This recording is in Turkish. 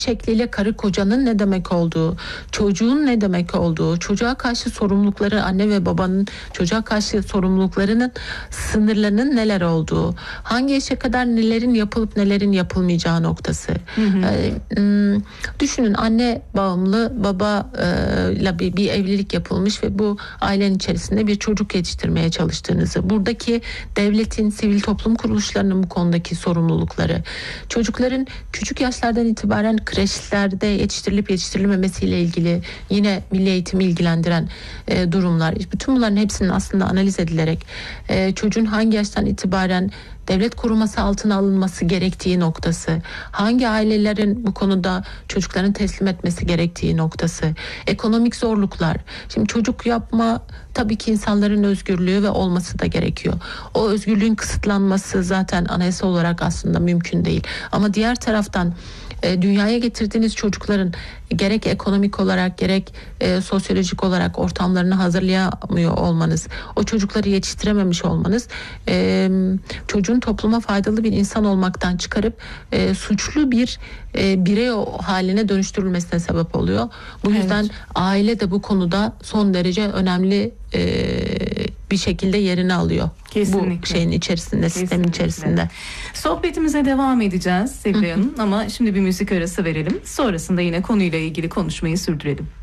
şekliyle karı kocanın ne demek olduğu, çocuğun ne demek olduğu, çocuğa karşı sorumlulukları, anne ve babanın çocuğa karşı sorumluluklarının sınırlarının neler olduğu, hangi yaşa kadar nelerin yapılıp nelerin yapılmayacağı noktası. Düşünün, anne bağımlı, baba ile bir evlilik yapılmış ve bu ailenin içerisinde bir çocuk yetiştirmeye çalıştığınızı, buradaki devletin, sivil toplum kuruluşlarının bu konudaki sorumlulukları, çocukların küçük yaşlardan itibaren kreşlerde yetiştirilip yetiştirilmemesiyle ilgili yine milli eğitimi ilgilendiren durumlar. Bütün bunların hepsinin aslında analiz edilerek çocuğun hangi yaştan itibaren devlet koruması altına alınması gerektiği noktası, hangi ailelerin bu konuda çocuklarını teslim etmesi gerektiği noktası, ekonomik zorluklar. Şimdi çocuk yapma tabii ki insanların özgürlüğü ve olması da gerekiyor. O özgürlüğün kısıtlanması zaten anayasal olarak aslında mümkün değil. Ama diğer taraftan dünyaya getirdiğiniz çocukların gerek ekonomik olarak gerek sosyolojik olarak ortamlarını hazırlayamıyor olmanız, o çocukları yetiştirememiş olmanız çocuğun topluma faydalı bir insan olmaktan çıkarıp suçlu bir birey haline dönüştürülmesine sebep oluyor. Bu yüzden aile de bu konuda son derece önemli bir şekilde yerini alıyor. Kesinlikle. Bu şeyin içerisinde, sistemin içerisinde. Sohbetimize devam edeceğiz Sevilay Hanım, ama şimdi bir müzik arası verelim. Sonrasında yine konuyla ilgili konuşmayı sürdürelim.